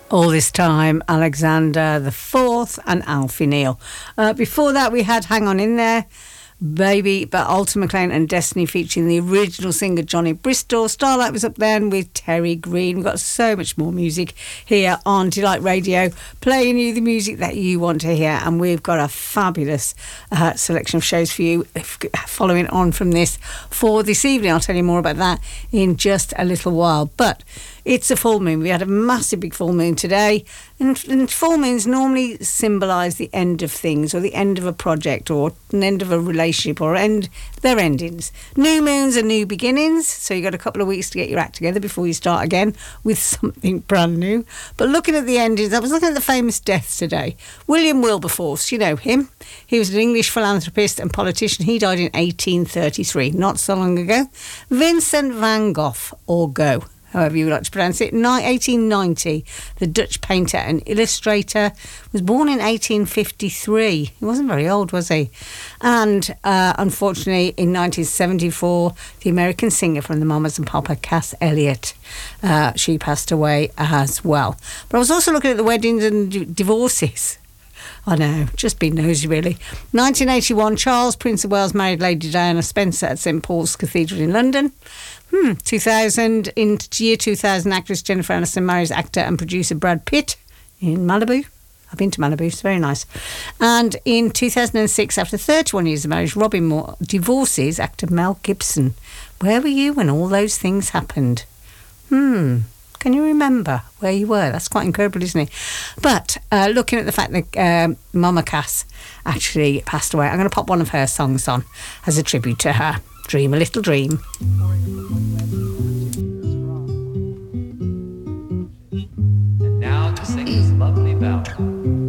All This Time, Alexander the Fourth and Alfie Neal. Before that, we had Hang On In There, Baby, by Alton McLean and Destiny, featuring the original singer Johnny Bristol. Starlight was up then with Terry Green. We've got so much more music here on Delight Radio, playing you the music that you want to hear, and we've got a fabulous selection of shows for you following on from this for this evening. I'll tell you more about that in just a little while, but it's a full moon. We had a massive big full moon today, and full moons normally symbolise the end of things, or the end of a project, or an end of a relationship, or their endings. New moons are new beginnings, so you've got a couple of weeks to get your act together before you start again with something brand new. But looking at the endings, I was looking at the famous deaths today. William Wilberforce, you know him. He was an English philanthropist and politician. He died in 1833, not so long ago. Vincent van Gogh, or Go, however you would like to pronounce it, 1890. The Dutch painter and illustrator, was born in 1853. He wasn't very old, was he? And unfortunately, in 1974, the American singer from the Mamas and Papa, Cass Elliot, she passed away as well. But I was also looking at the weddings and divorces. I know, just be nosy really. 1981, Charles, Prince of Wales, married Lady Diana Spencer at St Paul's Cathedral in London. 2000, in year 2000, actress Jennifer Aniston marries actor and producer Brad Pitt in Malibu. I've been to Malibu, it's very nice. And in 2006, after 31 years of marriage, Robin Moore divorces actor Mel Gibson. Where were you when all those things happened? Can you remember where you were? That's quite incredible, isn't it? But looking at the fact that Mama Cass actually passed away, I'm going to pop one of her songs on as a tribute to her. Dream a Little Dream. And now to sing this lovely ballad.